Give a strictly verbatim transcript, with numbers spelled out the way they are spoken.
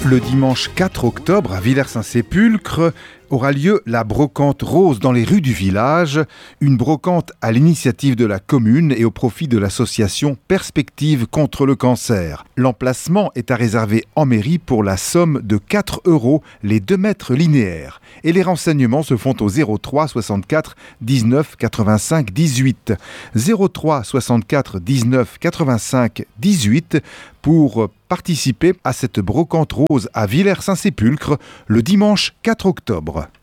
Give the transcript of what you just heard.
Le dimanche quatre octobre, à Villers-Saint-Sépulcre, aura lieu la brocante rose dans les rues du village, une brocante à l'initiative de la commune et au profit de l'association Perspective contre le cancer. L'emplacement est à réserver en mairie pour la somme de quatre euros les deux mètres linéaires. Et les renseignements se font au zéro trois soixante-quatre dix-neuf quatre-vingt-cinq dix-huit. zéro trois soixante-quatre dix-neuf quatre-vingt-cinq dix-huit pour participer à cette brocante rose à Villers-Saint-Sépulcre le dimanche quatre octobre.